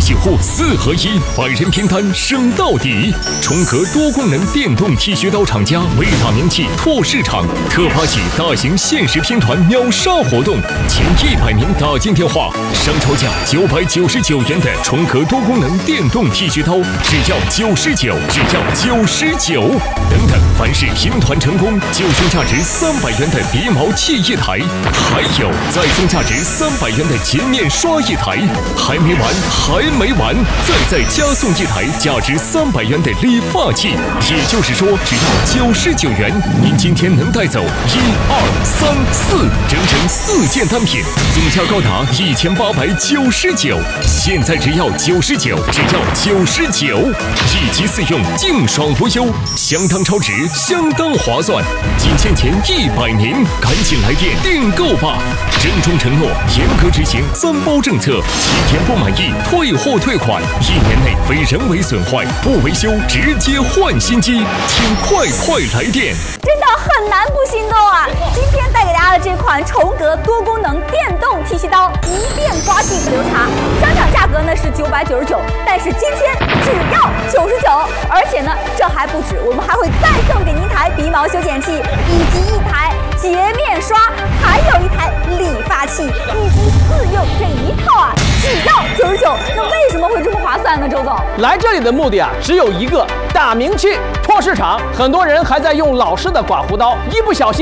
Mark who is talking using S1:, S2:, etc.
S1: 洗护4合1，百人拼单升到底。重格多功能电动剃须刀厂家为大名气拓市场特发起大型限时拼团秒杀活动，前100名打进电话上抽价999元的重格多功能电动剃须刀，只要99，只要99。等等，凡是拼团成功，就送价值300元的鼻毛器1台，还有再送价值300元的洁面刷1台。还没完，还没完，再加送1台价值300元的理发器。也就是说，只要99元，您今天能带走1、2、3、4，整整4件单品，总价高达1899。现在只要99，只要99，1机4用，净爽无忧，相当超值，相当划算。仅限前100名，赶紧来电订购吧！郑重承诺，严格执行3包政策，7天不满意退货退款，1年内非人为损坏不维修直接换新机，请快来电！
S2: 真的很难不心动啊！今天带给大家的这款重格多功能电动剃须刀，一遍刮净不留茶，商场价格呢是999，但是今天只要99，而且呢这还不止，我们还会再送给您一台鼻毛修剪器，以及1台洁面刷，还有1台理发器，1机4用这一套啊，只要99。那为什么会这么划算呢？周总，
S3: 来这里的目的啊，只有一个，大名气拓市场。很多人还在用老式的刮胡刀，一不小心